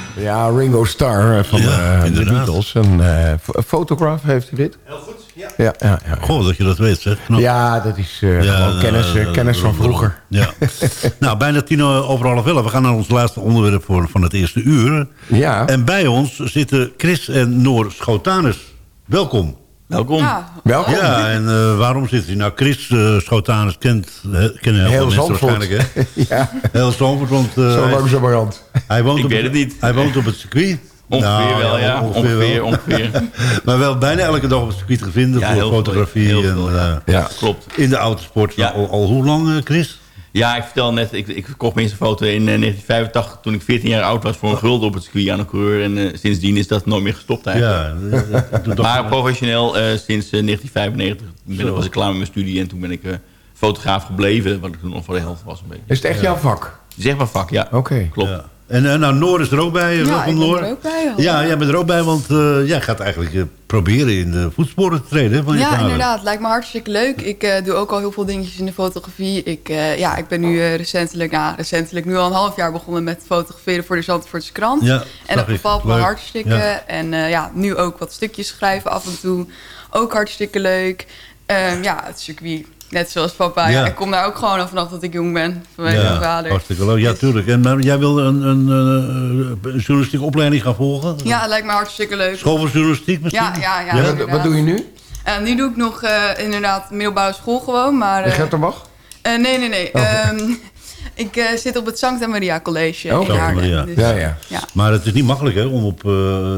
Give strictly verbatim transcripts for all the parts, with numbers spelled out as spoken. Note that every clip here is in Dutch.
Ja, Ringo Starr van ja, uh, de Beatles. Een uh, fotograaf heeft u dit? Heel goed, ja. Ja, ja, ja. Goh, dat je dat weet, zeg. Knap. Ja, dat is uh, ja, gewoon kennis, uh, kennis van vroeger. Ja. Nou, bijna tien over half elf. We gaan naar ons laatste onderwerp voor, van het eerste uur. Ja. En bij ons zitten Chris en Noor Schotanus. Welkom. Welkom. Ja, welkom. Ja, en uh, waarom zit hij? Nou, Chris uh, Schotanus kent, he, kennen heel, heel veel mensen waarschijnlijk, hè? Ja. Heel Zandvoort, want... Uh, Zo langzamerhand. Hij woont Ik op weet het, het niet. Hij woont op het circuit. Ongeveer nou, wel, ja. Ongeveer, ongeveer, wel. ongeveer. Maar wel bijna elke dag op het circuit te vinden Ja, voor fotografie. Heel en, veel, uh, ja. Ja. Klopt. In de autosport. Ja. Al, al hoe lang, uh, Chris? Ja, ik vertel net, ik, ik kocht mijn eerste foto in uh, negentien vijfentachtig... toen ik veertien jaar oud was voor een gulden op het circuit aan een coureur. En uh, sindsdien is dat nooit meer gestopt eigenlijk. Ja, dat, dat maar professioneel uh, sinds uh, negentien vijfennegentig ben, was ik klaar met mijn studie... en toen ben ik uh, fotograaf gebleven, wat ik toen nog voor de helft was. Een beetje. Is het echt ja. jouw vak? Zeg maar vak, ja. Oké. Okay. Klopt. Ja. En uh, nou, Noor is er ook bij. Ja, Welkom, ik ben Noor. er ook bij. Al. Ja, jij bent er ook bij, want uh, jij gaat eigenlijk uh, proberen in de voetsporen te treden. Van je ja, vader. inderdaad. Lijkt me hartstikke leuk. Ik uh, doe ook al heel veel dingetjes in de fotografie. Ik, uh, ja, ik ben nu uh, recentelijk, nou, recentelijk nu al een half jaar begonnen met fotograferen voor de Zandvoortse krant. Ja, en dat bevalt me leuk. hartstikke. Ja. En uh, ja, nu ook wat stukjes schrijven af en toe. Ook hartstikke leuk. Uh, ja, het circuit. Net zoals papa. Ja. Ja, ik kom daar ook gewoon af vanaf dat ik jong ben. Vanwege ja, mijn vader. Hartstikke leuk. Ja, tuurlijk. En maar jij wilde een, een, een, een journalistieke opleiding gaan volgen? Ja, het lijkt me hartstikke leuk. School voor journalistiek misschien? Ja, ja, ja. ja wat, wat doe je nu? Uh, nu doe ik nog uh, inderdaad middelbare school gewoon. Maar, uh, de Gertenbach? Uh, nee, nee, nee. Oh. Um, ik uh, zit op het Sancta Maria College oh, in Haarlem. Maria. Dus, ja, ja. ja. Maar het is niet makkelijk hè, om op uh,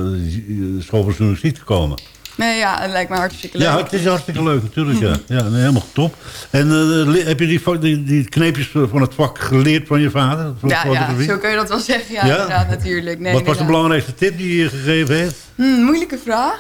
school voor journalistiek te komen. Nee, ja, het lijkt me hartstikke leuk. Ja, het is hartstikke leuk natuurlijk, ja. Ja, nee, helemaal top. En uh, heb je die, die, die kneepjes van het vak geleerd van je vader? Van ja, ja, zo kun je dat wel zeggen. Ja, ja? Inderdaad, natuurlijk. Nee, Wat was inderdaad. de belangrijkste tip die je gegeven heeft? Hmm, moeilijke vraag.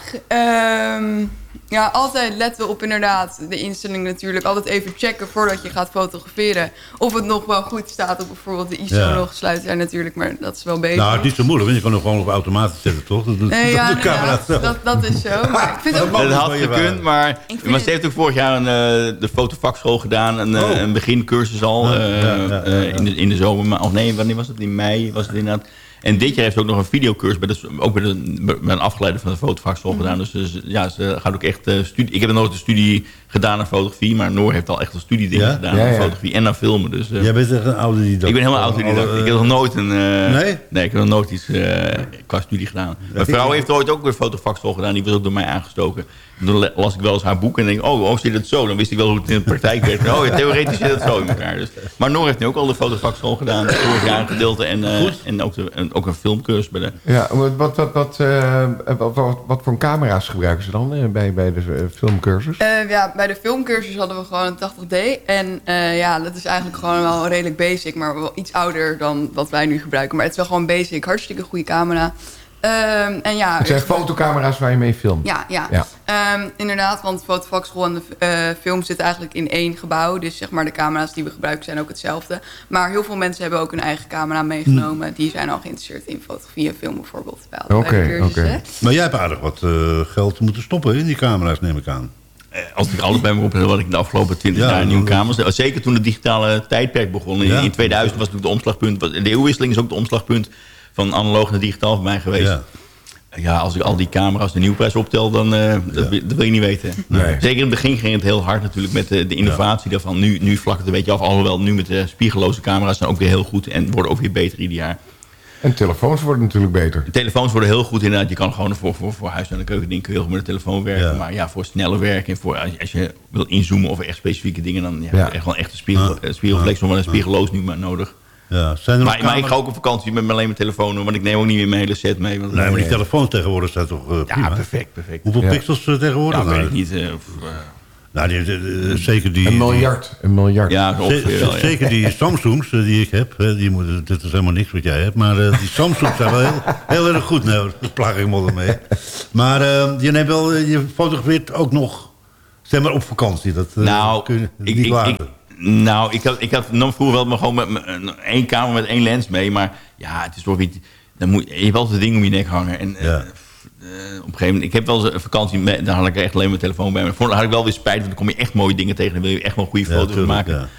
Um, ja, altijd letten op inderdaad de instelling natuurlijk. Altijd even checken voordat je gaat fotograferen. Of het nog wel goed staat op bijvoorbeeld de I S O ja. nog sluit zijn natuurlijk. Maar dat is wel beter. Nou, het is niet zo moeilijk, want je kan hem gewoon op automatisch zetten, toch? Dat, nee, dat, ja, dat, camera dat, dat is zo. Maar ik vind ook dat dat had gekund, maar, maar ze heeft ook vorig jaar een, uh, de fotovakschool gedaan. Een, oh. een begincursus al ja, uh, ja, ja, ja, ja. Uh, in, de, in de zomer. Of nee, wanneer was het? In mei was het inderdaad. En dit jaar heeft ze ook nog een videocursus, bij de, ook bij, de, bij een afgeleide van de fotovakschool gedaan. Dus, dus ja, ze gaat ook echt uh, studie. Ik heb nooit een studie gedaan aan fotografie, maar Noor heeft al echt een studiedingen ja? gedaan ja, aan ja. fotografie en aan filmen. Dus, uh, jij bent echt een autodidact. Ik ben helemaal autodidact. Uh, ik heb nog nooit een. Uh, nee? Nee, ik heb nog nooit iets uh, qua studie gedaan. Ja, mijn vrouw heeft ooit ook een fotovakschool gedaan, die was ook door mij aangestoken. Dan las ik wel eens haar boek en denk oh, oh, zit het zo? Dan wist ik wel hoe het in de praktijk werd. Oh, ja, theoretisch zit het zo in elkaar. Dus. Maar Noor heeft nu ook al de fotovakschool gedaan, vorig jaar een gedeelte en, uh, en ook, de, en ook een filmcursus bij de. Ja, wat, wat, wat, uh, wat, wat, wat voor camera's gebruiken ze dan uh, bij, bij de uh, filmcursus? Uh, ja, bij de filmcursus hadden we gewoon een tachtig D. En uh, ja, dat is eigenlijk gewoon wel redelijk basic, maar wel iets ouder dan wat wij nu gebruiken. Maar het is wel gewoon basic, hartstikke goede camera. Um, en ja, het zijn fotocamera's waar je mee filmt? Ja, ja. ja. Um, inderdaad, want de fotovakschool en de uh, film zitten eigenlijk in één gebouw. Dus zeg maar de camera's die we gebruiken zijn ook hetzelfde. Maar heel veel mensen hebben ook hun eigen camera meegenomen. Hm. Die zijn al geïnteresseerd in fotografie en film bijvoorbeeld. Oké, oké. Okay. Maar jij hebt aardig wat uh, geld moeten stoppen in die camera's, neem ik aan. Als ik alles bij me op heb, wat ik de afgelopen twintig ja, jaar nieuwe camera's. Zeker toen het digitale tijdperk begon. In, ja. in tweeduizend was natuurlijk de omslagpunt. De eeuwwisseling is ook de omslagpunt van analoog naar digitaal voor mij geweest. Ja, ja als ik al die camera's de nieuwprijs optel, dan uh, dat, ja. dat wil je niet weten. Nee. Zeker in het begin ging het heel hard natuurlijk met de, de innovatie ja. daarvan. Nu, nu vlakt het een beetje af. Alhoewel nu met de spiegelloze camera's zijn ook weer heel goed en worden ook weer beter ieder jaar. En telefoons worden natuurlijk beter. De telefoons worden heel goed inderdaad. Je kan gewoon voor, voor, voor huis- en de keuken ding kun je heel goed met de telefoon werken. Ja. Maar ja, voor sneller werken en voor als je wil inzoomen over echt specifieke dingen, dan ja, ja. heb je echt wel echt een spiegel, ja. spiegelreflex, nog wel een spiegelloos nu maar nodig. Ja, zijn er maar, maar ik ga ook op vakantie met alleen mijn telefoon, want ik neem ook niet meer mijn hele set mee. Want nee, maar die telefoons tegenwoordig zijn toch uh, prima? Ja, perfect, perfect. Hoeveel ja. pixels uh, tegenwoordig? Ja, weet ik niet. Uh, of, uh, nou, die, die, die, zeker die... Een miljard. Die, een miljard. Ja, ongeveer wel, ja. Zeker die Samsungs uh, die ik heb. Uh, die moeten, dit is helemaal niks wat jij hebt. Maar uh, die Samsungs zijn wel heel, heel erg goed. Nou, daar plaag ik me wel mee. Maar uh, je, neemt wel, je fotografeert ook nog, zeg maar, op vakantie. Dat uh, nou, kun je ik, niet ik, laten. Ik, nou, ik had, ik had nog vroeger wel maar gewoon met, met één camera met één lens mee. Maar ja, het is toch niet... Dan moet, je hebt altijd een ding om je nek hangen. En, ja. uh, uh, op een gegeven moment... Ik heb wel eens een vakantie... Met, daar had ik echt alleen mijn telefoon bij me. Daar had ik wel weer spijt. Want dan kom je echt mooie dingen tegen. Dan wil je echt wel goede foto's ja, maken. Ja.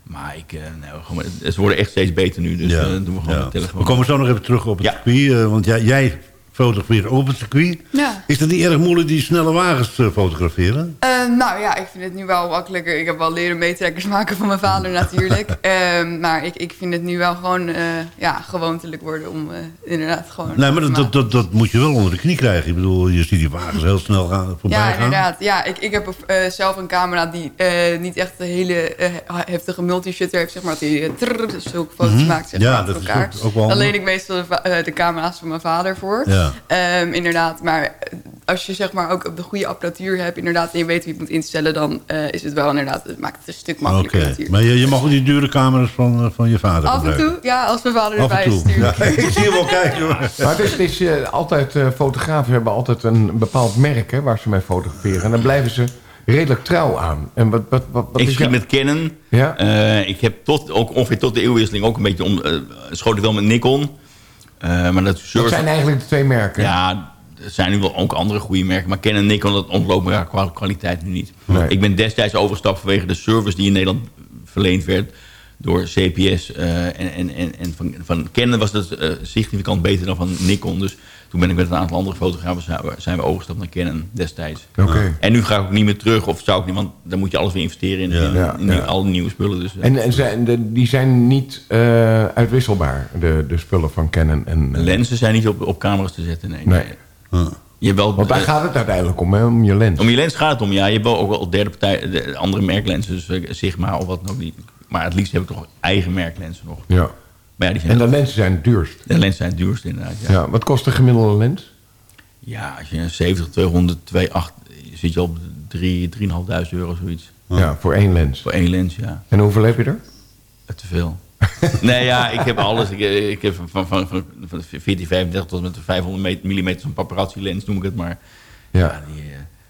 Maar ik, uh, nee, gewoon, ze worden echt steeds beter nu. Dus ja. uh, doen we gewoon ja. de telefoon. We komen zo nog even terug op het ja. circuit. Uh, want jij, jij fotografeert op het circuit. Ja. Is het niet erg moeilijk die snelle wagens te fotograferen? Uh, nou ja, ik vind het nu wel makkelijker. Ik heb wel leren meetrekkers maken van mijn vader natuurlijk. uh, maar ik, ik vind het nu wel gewoon uh, ja, gewoontelijk worden om uh, inderdaad gewoon... Nee, maar dat, dat, dat, dat moet je wel onder de knie krijgen. Ik bedoel, je ziet die wagens heel snel gaan, voorbij ja, gaan. Ja, inderdaad. Ja, ik, ik heb uh, zelf een camera die uh, niet echt een hele uh, heftige multi-shutter heeft. Zeg maar, dat hij uh, trrr, zulke foto's mm-hmm. maakt zeg ja, maar, dat elkaar. Is ook, ook wel Daar leen ik meestal de, uh, de camera's van mijn vader voor. Ja. Um, inderdaad, maar als je zeg maar ook de goede apparatuur hebt, inderdaad, en je weet wie je het moet instellen, dan uh, is het wel inderdaad, het maakt het een stuk makkelijker okay. natuurlijk. Maar je, je mag ook die dure camera's van, uh, van je vader Af en gebruiken? toe, ja, als mijn vader erbij is natuurlijk. Ja, ik zie je wel kijken. Hoor. Maar het is, het is uh, altijd, uh, fotografen hebben altijd een bepaald merk hè, waar ze mee fotograferen. En dan blijven ze redelijk trouw aan. En wat, wat, wat, wat ik is schiet jou... met Canon. Ja? Uh, ik heb tot, ook ongeveer tot de eeuwwisseling ook een beetje om, uh, schoot ik wel met Nikon. Uh, maar dat, dat zijn eigenlijk de twee merken. Ja, er zijn nu wel ook andere goede merken. Maar Canon en Nikon, dat ontloopt me qua kwaliteit nu niet. Nee. Ik ben destijds overgestapt vanwege de service die in Nederland verleend werd door C P S. Uh, en en, en, en van, van Canon was dat uh, significant beter dan van Nikon. Dus toen ben ik met een aantal andere fotografen zijn we, zijn we overgestapt naar Canon destijds. Okay. En nu ga ik ook niet meer terug, of zou ik niet, want dan moet je alles weer investeren in, ja. in, Ja, in, ja. in alle nieuwe spullen. Dus, uh. En, en zijn, de, die zijn niet uh, uitwisselbaar, de, de spullen van Canon. En, uh... lenzen zijn niet op, op camera's te zetten, nee. nee. nee. Je hebt wel, Want daar uh, gaat het uiteindelijk om, hè, om je lens. Om je lens gaat het om, ja. Je hebt wel ook wel derde partij, de andere merklenzen, dus uh, Sigma of wat dan ook niet. Maar het liefst heb ik toch eigen merklenzen nog. Ja. Maar ja, die zijn En de lenzen zijn het duurst. De lenzen zijn het duurst inderdaad, ja. Ja, wat kost een gemiddelde lens? Ja, als je een zeventig, tweehonderd, tweehonderd, zit je op drie, drieduizend euro zoiets. Ja. ja, voor één lens. Voor één lens, ja. En hoeveel heb je er? Uh, te veel. Nee, ja, ik heb alles. Ik, ik heb van, van, van, van veertien vijfendertig tot met vijfhonderd millimeter zo'n paparazzi lens, noem ik het maar. Ja. ja die, uh...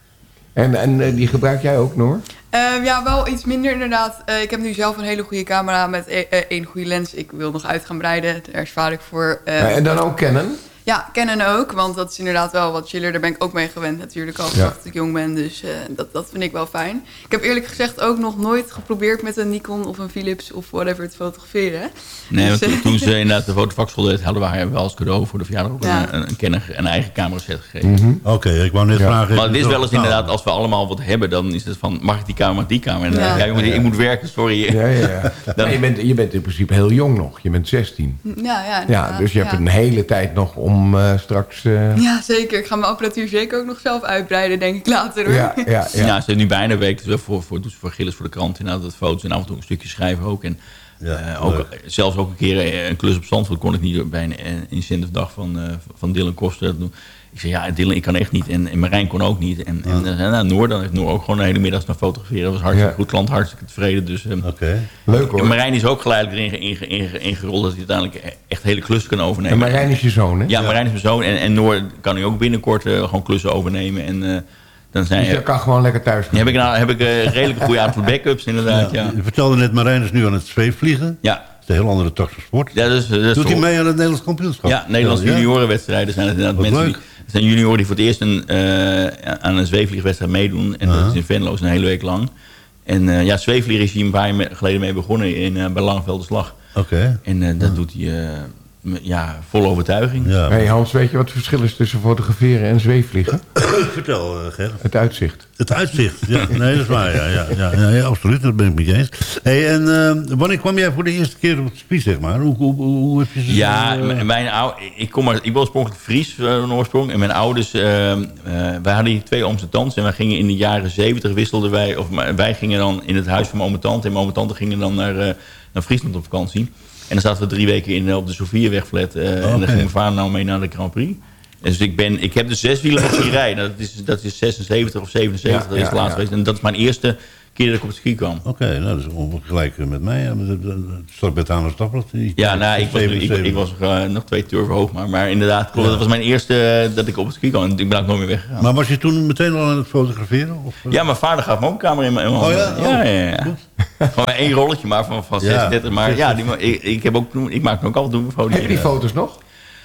En, en uh, die gebruik jij ook, Noor? Uh, ja, wel iets minder inderdaad. Uh, ik heb nu zelf een hele goede camera met e- uh, één goede lens. Ik wil nog uit gaan breiden, daar spaar ik voor. Uh, ja, en dan ook Canon? Ja, Canon ook, want dat is inderdaad wel wat chiller. Daar ben ik ook mee gewend natuurlijk, al ja. dat ik jong ben. Dus uh, dat, dat vind ik wel fijn. Ik heb eerlijk gezegd ook nog nooit geprobeerd met een Nikon of een Philips of whatever te fotograferen. Nee, dus, want toen ze inderdaad de fotovakschool deed, hadden wij wel als cadeau voor de verjaardag ook ja. een, een, kenner, een eigen camera set gegeven. Mm-hmm. Oké, okay, ik wou net ja. vragen... Maar het is wel eens inderdaad, als we allemaal wat hebben, dan is het van, mag ik die camera, mag die camera? En dan ja. ja, jongen, ik moet werken, sorry. Ja, ja, ja. Dan... ja, je, bent, je bent in principe heel jong nog, je bent zestien. Ja, ja, ja dus je ja. hebt een hele tijd nog om uh, straks... Uh... Ja, zeker. Ik ga mijn apparatuur zeker ook nog zelf uitbreiden, denk ik later. Hoor. Ja, ja, ja. ja, ze heeft nu bijna een week, dus wel voor, voor, voor, voor Gilles voor de krant, inderdaad, dat foto's en af en toe een stukje schrijven ook. En ja, uh, ook, zelfs ook een keer een klus op Zandvoort kon ik niet bij een, een incentive dag van, uh, van Dylan Koster doen. Ik zei, ja, Dylan, ik kan echt niet. En, en Marijn kon ook niet. En, ja. en nou, Noor, dan heeft Noor ook gewoon een hele middag naar fotograferen. Dat was hartstikke ja. goed, klant hartstikke tevreden. Dus, um, okay. Leuk hoor. Marijn is ook geleidelijk erin, erin, erin, ingerold dat hij uiteindelijk echt hele klussen kan overnemen. En Marijn is je zoon, hè? Ja, Marijn is mijn zoon. En, en Noor kan nu ook binnenkort uh, gewoon klussen overnemen. En, uh, dan zijn, dus je kan gewoon lekker thuis gaan. Heb ik, nou, heb ik uh, redelijk goede aantal backups inderdaad. Ja. Ja. Je vertelde net, Marijn is nu aan het zweefvliegen. Ja. Dat is een heel andere tak van sport. Ja, dus, dus Doet hij mee aan het Nederlands kampioenschap? Ja, Nederlandse ja, juniorenwedstrijden zijn het inderdaad Wat mensen leuk. die... Er zijn junioren die voor het eerst een, uh, aan een zweefvliegwedstrijd meedoen. En uh-huh. dat is in Venlo, een hele week lang. En uh, ja, zweefvliegen is hier een paar jaar geleden mee begonnen in, uh, bij Langevelderslag. Oké. Okay. En uh, dat uh-huh. doet hij uh, ja, vol overtuiging. Ja. Hey Hans, weet je wat het verschil is tussen fotograferen en zweefvliegen? Vertel, uh, Ger. Het uitzicht. Het uitzicht, ja. Nee, dat is waar, ja. ja, ja, ja, ja absoluut, dat ben ik met je eens. Hey, en uh, wanneer kwam jij voor de eerste keer op het circuit, zeg maar? Hoe, hoe, hoe heb je ze... Ja, uh... mijn oude, ik, kom maar, ik ben oorspronkelijk Fries uh, van oorsprong. En mijn ouders, uh, uh, wij hadden hier twee ooms en tantes. En wij gingen in de jaren zeventig, wisselden wij... Of wij gingen dan in het huis van mijn oom en tante. En mijn oom en tante gingen dan naar, uh, naar Friesland op vakantie. En dan zaten we drie weken in, op de Sofiewegflat. Uh, okay. En dan ging mijn vader nou mee naar de Grand Prix. Dus ik, ben, ik heb de zes wielen nog zien rijden. Dat is, dat is zesenzeventig of zevenenzeventig. Ja, dat is het laatst geweest. En dat is mijn eerste keer dat ik op het ski kwam. Oké, okay, nou, dat is gelijk met mij. Het start bij Thanos Stappert. Ja, nou, ik was, ik, ik was uh, nog twee turven hoog. Maar, maar inderdaad, klopt, ja. Dat was mijn eerste uh, dat ik op het ski kwam. En ik ben ook nooit meer weggegaan. Maar was je toen meteen al aan het fotograferen? Of? Ja, mijn vader gaf me ook een camera in mijn hand. Oh ja? Ja, ja, ja. ja. Gewoon één rolletje maar van, van zesendertig. Ja. Maar ja, die, ik, ik, heb ook, ik maak me ook altijd doen foto's. Heb je die foto's nog?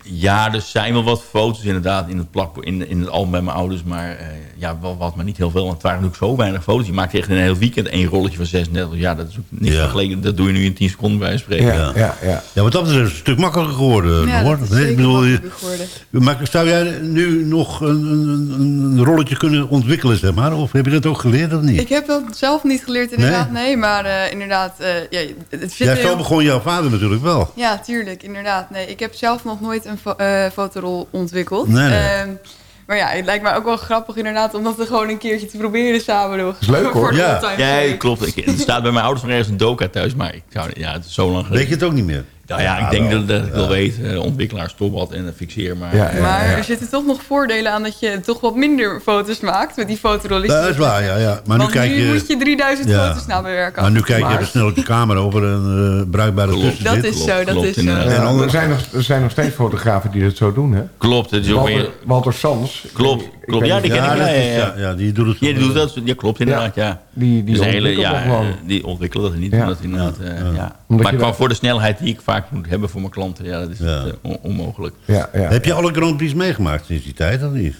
Ja, er zijn wel wat foto's inderdaad in het, plak, in, in het album bij mijn ouders. Maar uh, ja, wel wat, maar niet heel veel. Want het waren natuurlijk zo weinig foto's. Je maakt echt in een heel weekend één rolletje van zesendertig. Ja, dat is ook niks ja. vergeleken. Dat doe je nu in tien seconden bij spreken. Ja, ja, ja. ja, wat dat betreft is het een stuk makkelijker geworden. Ja, hoor. dat is Nee, zeker ik bedoel, makkelijker geworden. Maar zou jij nu nog een, een, een rolletje kunnen ontwikkelen, zeg maar? Of heb je dat ook geleerd of niet? Ik heb dat zelf niet geleerd inderdaad, nee. nee maar uh, inderdaad... Uh, ja, het zit ja, heel... zo begon jouw vader natuurlijk wel. Ja, tuurlijk, inderdaad. Nee, ik heb zelf nog nooit een fo uh, fotorol ontwikkeld. Nee, nee. Um, maar ja, het lijkt mij ook wel grappig inderdaad... om dat er gewoon een keertje te proberen samen nog. Is leuk, hoor. Ja, ja klopt. Ik, er staat bij mijn ouders nog ergens een doka thuis. Maar ik zou, ja, het is zo lang geleden. Weet je het ook niet meer? Nou ja, ik denk dat, dat ik wil weten. Ontwikkelaar, stop wat en fixeer. Maar, Ja, ja, maar ja. er zitten toch nog voordelen aan dat je toch wat minder foto's maakt met die fotorolletjes. Dat is waar, ja. ja. Maar nu, Want kijk nu je, moet je drieduizend ja. foto's nabewerken. Maar nu kijk je Maar- even snel op je camera over een uh, bruikbare Klopt. tussenzit. Dat is zo, dat klopt, is zo. inderdaad. Ja, En andere- er, zijn nog, er zijn nog steeds fotografen die dat zo doen, hè? Klopt, het is ook Walter, weer... Walter Sans. Klopt, Ik- ik klopt. weet Ja, niet- die ken Ja, ik. dat Ja, is, ja, ja. ja, ja, die doet het. Ja, die doet dat. Ja, klopt inderdaad, ja. Die, die Dus een hele, ontwikkelt ja, nog wel. eh, die ontwikkelen dat en niet. Ja. doen Dat inderdaad, uh, ja. Ja. Omdat Maar je qua dat- voor de snelheid die ik vaak moet hebben voor mijn klanten, ja, dat is Ja. het, uh, on onmogelijk. Ja, ja. Heb je alle Grand Prix meegemaakt sinds die tijd of niet?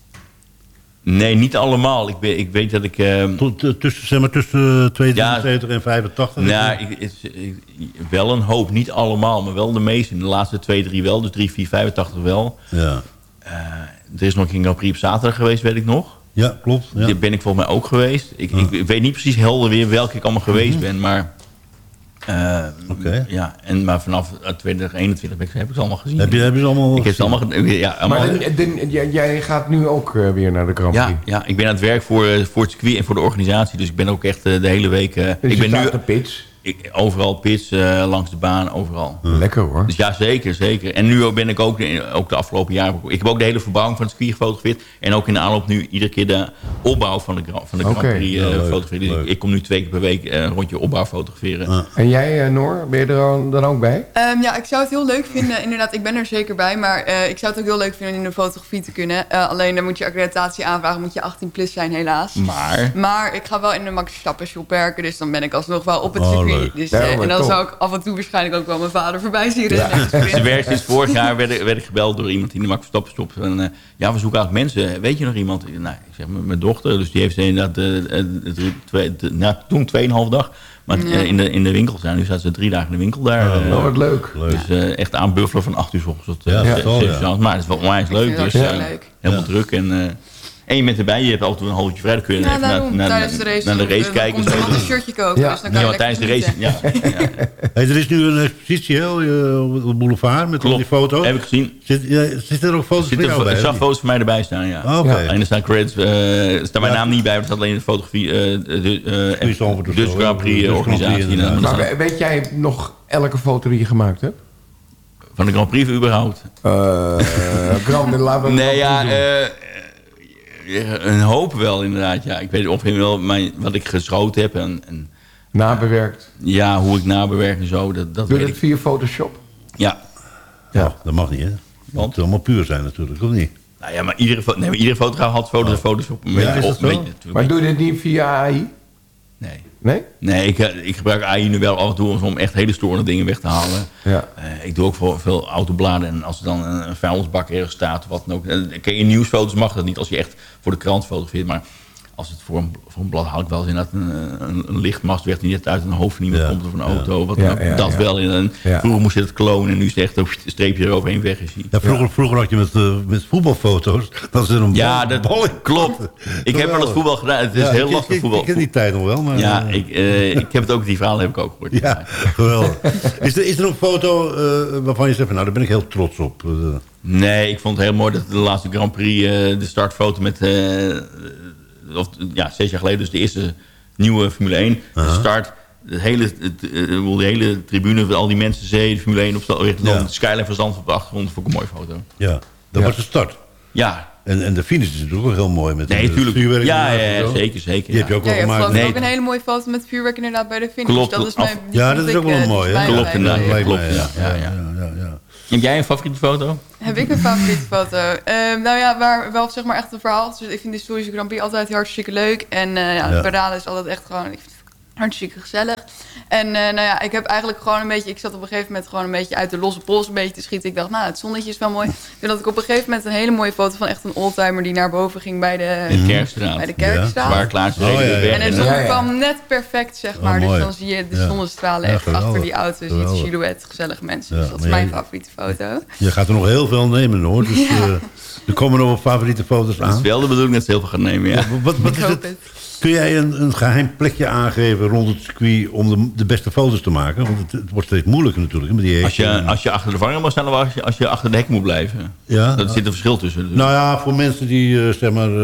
Nee, niet allemaal. Ik, ben, ik weet dat ik... Uh, Tot, uh, tussen, zeg maar, tussen tweeënzeventig en vijfentachtig? nou, ik, ik, ik, wel een hoop. Niet allemaal, maar wel de meeste. De laatste twee, drie wel. Dus drie, vier, vijfentachtig wel. Ja. Uh, er is nog een Grand Prix op zaterdag geweest, weet ik nog. Ja, klopt. Ja. Daar ben ik volgens mij ook geweest. Ik, Ja. ik, ik weet niet precies helder weer welke ik allemaal geweest ben, maar... Uh, Oké. Ja, en maar vanaf twintig eenentwintig heb ik, heb ik ze allemaal gezien. Heb je, heb je ze allemaal Ik heb ze allemaal... ge- Ja, allemaal Maar de- de- jij- jij gaat nu ook uh, weer naar de Grand Prix. ja, ja, ik ben aan het werk voor, uh, voor het circuit en voor de organisatie. Dus ik ben ook echt uh, de hele week... Uh, Dus ik je ben nu staat de pits. ik, overal pits, uh, langs de baan, overal. Lekker, hoor. Dus ja, zeker, zeker. En nu ben ik ook, ook de afgelopen jaren... Ik heb ook de hele verbouwing van het circuit gefotografeerd. En ook in de aanloop nu iedere keer de opbouw van de, van de Grand Oké. Prix uh, Ja, leuk, fotograferen. Dus leuk. ik, ik kom nu twee keer per week uh, een rondje opbouw fotograferen. Ja. En jij, uh, Noor, ben je er dan- dan ook bij? Um, ja, ik zou het heel leuk vinden. Inderdaad, ik ben er zeker bij. Maar uh, ik zou het ook heel leuk vinden in de fotografie te kunnen. Uh, alleen dan moet je accreditatie aanvragen. Moet je achttien plus zijn, helaas. Maar... Maar ik ga wel in de Max Verstappen shop werken. Dus dan ben ik alsnog wel op het Oh, circuit. leuk. Dus, Ja, uh, maar en dan top. zou ik af en toe waarschijnlijk ook wel mijn vader voorbij zien rennen. Ze werkt sinds vorig jaar werd, ik- werd ik gebeld door iemand in de Max Verstappen shop. En, uh, ja, we zoeken eigenlijk mensen. Weet je nog iemand? Nou, ik zeg, mijn dochter. Dus die heeft inderdaad uh, uh, twee, de, nou, toen tweeënhalf dag. Maar Ja. uh, in, de, in de winkel zijn. Nu staat ze drie dagen in de winkel daar. Oh, uh, Oh, wat leuk. Leuk. dus uh, echt aanbuffelen van acht uur 's ochtends tot uh, Ja, zes- dat wel, zeven uur ja. 's avonds. Maar het is wel onwijs Ik leuk. vind het Dus hartstikke uh, leuk. helemaal Ja. druk. En, uh, en je bent erbij. Je hebt altijd een half uurtje vrij. Dan kun je Ja, even naar, daarom. naar, Tijdens de race. naar de race dan kijken. komt er nog een shirtje kopen. Ja. Dus dan kan Ja, je maar lekker tijdens de race. genieten. Ja, ja. Hey, er is nu een expositie hè, uh, op de boulevard met al die Klopt. foto's. Heb ik gezien. Zit, ja, zit er ook foto's Zit van jou er, bij? er of zag niet? foto's van mij erbij staan, ja. Oh, oké. Ja. En er staan credits, uh, er staat mijn Ja. naam niet bij, maar er staat alleen de fotografie, uh, de uh, Goeie Zandvoort of Dutch zo, Grand Prix Dutch uh, Grand Prix, organisatie. inderdaad. En dan Maar staat- we- weet jij nog elke foto die je gemaakt hebt? van de Grand Prix überhaupt? Uh, Grand, laten we Nee, ja, doen. uh, uh, een hoop wel inderdaad, ja. Ik weet ongeveer wel mijn, wat ik geschoten heb en, en Nabewerkt. ja, hoe ik nabewerk en zo, dat, dat Doe je weet het ik. via Photoshop? Ja, Ja, dat mag niet, hè? Het Want? moet allemaal puur zijn natuurlijk, of niet? nou ja, maar iedere, fo- nee, maar iedere fotograaf had foto's en foto's op. Een Ja, beetje is dat op, een zo? beetje, natuurlijk. Maar doe je dit niet via A I? Nee. Nee? Nee, ik, eh, ik gebruik A I nu wel af en toe om echt hele storende dingen weg te halen. Ja. Uh, ik doe ook voor veel autobladen. En als er dan een, een vuilnisbak ergens staat of wat dan ook. Uh, ken je nieuwsfoto's mag dat niet als je echt voor de krant fotografeert. Maar als het voor een, voor een blad haal ik wel eens inderdaad een, een, een lichtmast weg die net uit een hoofd van iemand Ja. komt of een Ja. auto. Wat Ja, dan ook. ja, dat ja. wel. En Ja. vroeger moest je het klonen en nu is het echt een streepje eroverheen weg. Is hij. Ja, vroeger, vroeger had je met, uh, met voetbalfoto's, dat is er een Ja, bal, dat bal in. klopt. Ik heb wel het voetbal gedaan. Het is Ja, heel ik- lastig ik, voetbal. Ik ken die tijd nog wel, maar... Ja, uh, ik, uh, ik heb het ook, die verhalen heb ik ook gehoord. ja, geweldig. Is er, is er een foto uh, waarvan je zegt, van, nou, daar ben ik heel trots op? Uh, Nee, ik vond het heel mooi dat de laatste Grand Prix, uh, de startfoto met, uh, of, ja, zes jaar geleden, dus de eerste nieuwe Formule één, de start, de hele, het, uh, de hele tribune, met al die mensen, zee, de Formule één, op de, Ja. de skyline van Zandvoort op de achtergrond, vond ik een mooie foto. ja, dat Ja. was de start. Ja, En, en de finish is natuurlijk ook heel mooi. Met nee, het natuurlijk. vuurwerk Ja, inderdaad ja, en ja, zo. zeker, zeker. Die heb je ja. ook Ja, wel je hebt gemaakt. geloof ik Nee. ook een hele mooie foto met vuurwerk inderdaad bij de finish. Klopt, Dat is af- mijn, die Ja, vond dat is ik, ook wel eh, mooi, hè? bij Klopt, mij. inderdaad. Dat lijkt klopt, mij, ja, ja, ja. ja, ja, ja. Heb jij een favoriete foto? Heb ik een favoriete foto? Ehm, nou ja, waar wel zeg maar echt een verhaal. Dus ik vind de historische Grand Prix altijd hartstikke leuk. En eh, ja, Ja. de parade is altijd echt gewoon... Ik vind het Hartstikke gezellig. En uh, nou ja, ik heb eigenlijk gewoon een beetje... Ik zat op een gegeven moment gewoon een beetje uit de losse pols een beetje te schieten. Ik dacht, nou, het zonnetje is wel mooi. Toen had ik op een gegeven moment een hele mooie foto van echt een oldtimer... die naar boven ging bij de, de Kerkstraat. Bij de Kerkstraat. Ja. Waar Klaas oh, ja, ja. En de zon ja, ja. kwam net perfect, zeg maar. Oh, dus dan zie je de ja. zonnestralen Ja, echt geweldig. achter die auto's. Je ziet het Geweldig. silhouet, gezellige mensen. Ja, Dus dat is maar mijn jij- favoriete foto. Je gaat er nog heel veel nemen, hoor. Dus Ja. uh, er komen nog wel favoriete foto's Dat is aan. wel de bedoeling dat ze heel veel gaan nemen, ja. Ja, wat wat Ik is hoop het? het. Kun jij een, een geheim plekje aangeven rond het circuit... om de, de beste foto's te maken? Want het, het wordt steeds moeilijker natuurlijk. Met die Als je, hekken. als je achter de vangrail moet staan, of als je, als je achter de hek moet blijven. Ja? Dat zit een verschil tussen. Dus. Nou ja, voor mensen die uh, zeg maar,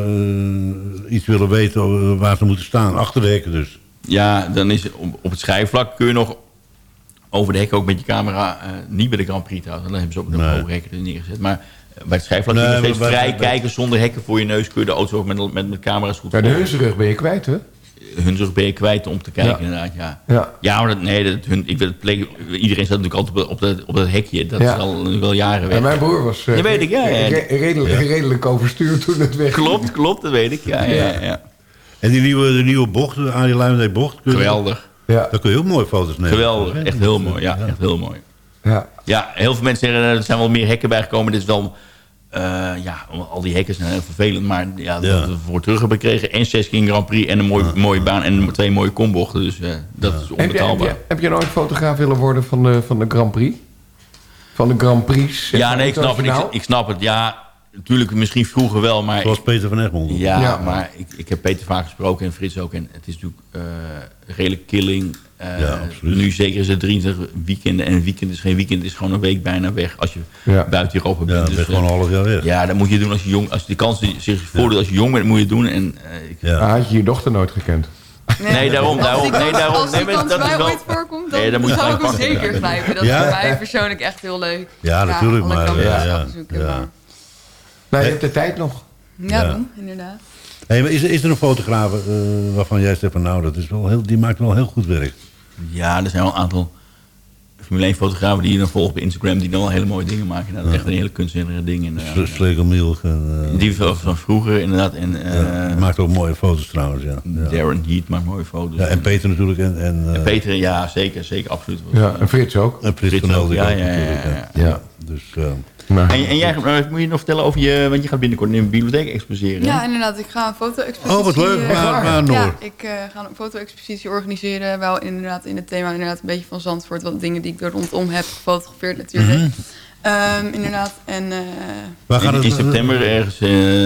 uh, iets willen weten over waar ze moeten staan. Achter de hekken dus. Ja, dan is op, op het schijfvlak kun je nog over de hek ook met je camera... Uh, niet bij de Grand Prix trouwens, dan hebben ze ook nog Nee. hoge hekken er neergezet. Maar uh, bij het schijfvlak Nee, kun je nog maar steeds bij- vrij bij- kijken zonder hekken voor je neus. Kun je de auto ook met, met, met camera's goed Ja, de volgen. heusrug ben je kwijt, hè? Hun zorg ben je kwijt om te kijken, Ja. inderdaad, ja. Ja. Ja, maar dat, nee, dat, hun, ik, weet, plek, iedereen staat natuurlijk altijd op, op, dat, op dat hekje. Dat Ja. is al wel jaren weg. En mijn broer was uh, Ja, weet ik, ja, ja. re- redelijk, Ja. redelijk overstuurd toen het weg. Klopt, klopt, dat weet ik. Ja, ja, ja, ja. En die nieuwe, de nieuwe bocht, de Arie Luijendijk bocht. kun je- Geweldig. Ja. Daar kun je ook mooie foto's nemen. Geweldig. Hè? Echt heel mooi. Ja, echt heel mooi. Ja. Ja, heel veel mensen zeggen er zijn wel meer hekken bijgekomen. Dit is wel, uh, ja, al die hekken zijn heel vervelend. Maar ja, Ja. dat we voor terug hebben gekregen. En zes keer een Grand Prix en een mooie, mooie baan en twee mooie kombochten. Dus uh, dat is Heb, je, heb, onbetaalbaar. je, heb je nooit fotograaf willen worden van de, van de Grand Prix? Van de Grand Prix? zeg Ja, maar, nee, ik snap het. Ik, internationaal? ik snap het. Ja, natuurlijk misschien vroeger wel, maar... Zoals ik- Peter van Egmond. Ja, Ja. maar ik, ik heb Peter vaak gesproken en Frits ook. En het is natuurlijk uh, redelijk killing. Uh, Ja, absoluut. nu zeker is het drieëntwintig weekenden. En een weekend is geen weekend, het is gewoon een week bijna weg. Als je Ja. buiten Europa Ja, bent. dat Dus, is gewoon uh, een half jaar weg. ja, dat moet je doen als je jong... Als die kans zich voordoet als je jong bent, moet je het doen. En, uh, ik, Ja. Ah, had je je dochter nooit gekend? Nee, daarom, Als daarom, die nee, kans- daarom. Als die Nee, maar kans dat is mij wel- ooit voorkomt, dan Nee, dan moet je zou ik gelijk hem pakken. zeker grijpen. Dat is Ja? voor mij persoonlijk echt heel leuk. Ja, natuurlijk, alle maar, kamers ja, gaan ja, bezoeken, ja. maar- Nee, je hebt de tijd nog. Ja, Ja. dan, inderdaad. Hey, maar is, er, is er een fotograaf uh, waarvan jij zegt van nou, dat is wel heel, die maakt wel heel goed werk? Ja, er zijn wel een aantal Formule één fotografen die je dan volgt op Instagram... die dan wel hele mooie dingen maken. Dat is echt een hele kunstzinnige ding. En, uh, Slegelmilch. En, uh, die van, van vroeger inderdaad. En, uh, ja, die maakt ook mooie foto's trouwens, ja. ja. Darren Heat maakt mooie foto's. Ja, en Peter natuurlijk. En, en, uh, En Peter, ja, zeker, zeker, absoluut. Ja, en Frits ook. en Frits Frits van ook, Eldik ja, ook ja, ja, natuurlijk. ja, Ja. Ja. Dus, uh, Maar, En, en jij, uh, moet je nog vertellen over je... Want je gaat binnenkort in een bibliotheek exposeren. hè? Ja, inderdaad. Ik ga een foto-expositie... Oh, wat leuk. eh, Waar, waar, Noor? Ja, ik uh, ga een foto-expositie organiseren. Wel inderdaad in het thema inderdaad een beetje van Zandvoort. Wat dingen die ik er rondom heb gefotografeerd natuurlijk. Mhm. Um, inderdaad. En uh, waar gaat In, het? in september ergens...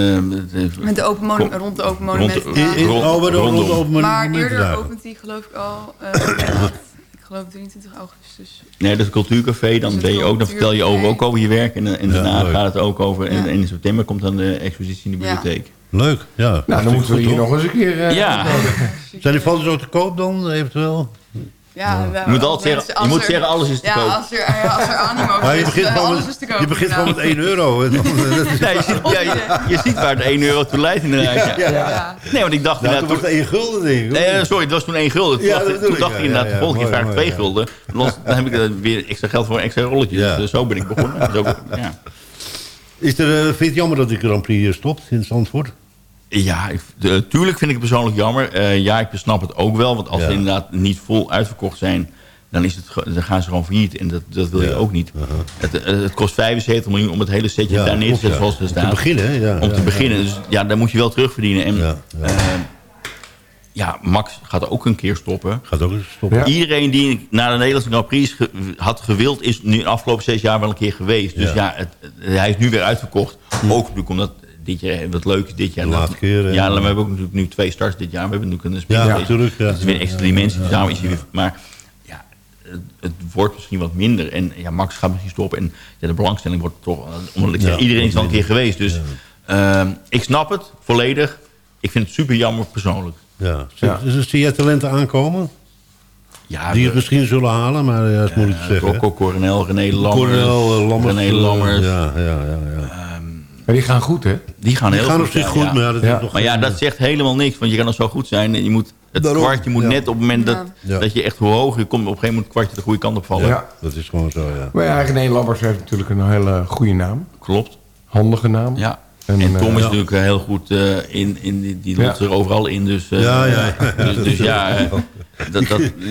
Uh, met de open monument, rond de open monument. Rond- In, in, Rond- oh, bij de rondom. rond open maar eerder monumentendagen. opent die geloof ik al... Uh, inderdaad, ik geloof drieëntwintig augustus. Nee, dat is een cultuurcafé. Dan, Dat is ben je een ook, dan vertel je over, cultuurcafé. ook over je werk. En, en Ja, daarna leuk. gaat het ook over... En, Ja. en in september komt dan de expositie in de Ja. bibliotheek. Leuk, ja. nou, dan moeten we Goed, hier toch? nog eens een keer... eh, Ja. Zijn die foto's ook te koop dan, eventueel? Ja, nou, Je moet als altijd zeggen, mensen- je als moet er- zeggen alles is te ja, koop. als er, ja, als er animo Ja, je is, begint eh, gewoon alles met, is te koop. je begint gewoon met inderdaad. één euro. En dan, dat is, Ja, je, ziet, ja, je, je ziet waar het één euro toe leidt inderdaad. Ja. ja. Ja. Nee, want ik dacht Nou, toen inderdaad... was het één gulden, denk ik. Nee, sorry, het was toen één gulden. Toen Ja, dacht, dat ik- bedoel toen ik, dacht ik ja, inderdaad, ja, de volgende keer mooi, vraag ik mooi, twee ja. gulden. Los, dan heb ik er weer extra geld voor extra rolletjes. Ja. Dus zo ben ik begonnen. Zo, ja. Is er, uh, vind je het jammer dat de Grand Prix hier stopt in Zandvoort? Ja, ik, de, tuurlijk vind ik het persoonlijk jammer. Uh, ja, ik snap het ook wel. Want als Ja. ze inderdaad niet vol uitverkocht zijn... dan, is het, ge- dan gaan ze gewoon failliet. En dat, dat wil je Ja. ook niet. Uh-huh. het, uh, het kost vijfenzeventig miljoen om het hele setje daar neer te klopt, zetten ja. zoals het Om staat. te beginnen, hè? Ja, om ja, te beginnen. Dus ja, daar moet je wel terugverdienen. En Ja, ja. uh, ja, Max gaat ook een keer stoppen. Gaat ook eens stoppen. Ja. Iedereen die naar de Nederlandse Grand Prix ge- had gewild... is nu de afgelopen zes jaar wel een keer geweest. Dus Ja. ja, het, het- hij is nu weer uitverkocht. Ook natuurlijk omdat dit jaar wat leuk is dit jaar. De laatste keer, hè? Ja, maar we hebben ook natuurlijk nu twee starts dit jaar. We hebben natuurlijk een Ja, speed natuurlijk. Ja. Dat is weer een extra dimensie. Dus daarom is hij weer... Maar ja, het, het wordt misschien wat minder. En ja, Max gaat misschien stoppen. En ja, de belangstelling wordt toch... Omdat ik zeg, Ja, iedereen is al een wordt keer geweest. Dus ehm, ik snap het volledig. Ik vind het super jammer persoonlijk. Ja. Zie, Ja. dus zie jij talenten aankomen? Ja, Die het we- misschien zullen halen, maar ja, dat is moeilijk te zeggen. hè? Coco, Coronel, René Lammers. Coronel, uh, Lammers. René uh, Lammers. Ja, ja, ja. ja. Maar die gaan goed, hè? Die gaan Die heel gaan goed op zich zijn, goed, ja. maar ja, dat Ja. is nog Maar ja, geen- dat zegt helemaal niks. Want je kan nog zo goed zijn. En je moet, het Daarom, kwartje moet ja. net op het moment dat, Ja. dat je echt hoe hoger je komt... op een gegeven moment het kwartje de goede kant op vallen. Ja. Dat is gewoon zo, ja. Maar ja, René Lammers heeft natuurlijk een hele goede naam. Klopt. Handige naam. Ja. En, En, Tom eh, is ja. natuurlijk eh, heel goed uh, in, in die, die Ja. lot er overal in. Dus, uh, Ja, ja, ja. dus, dus ja, uh, dat, dat,